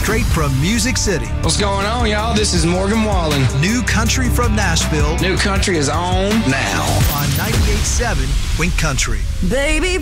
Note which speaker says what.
Speaker 1: straight from Music City.
Speaker 2: What's going on, y'all? This is Morgan Wallen.
Speaker 1: New country from Nashville.
Speaker 2: New country is on now.
Speaker 1: On 98.7 Wink Country.
Speaker 3: Baby.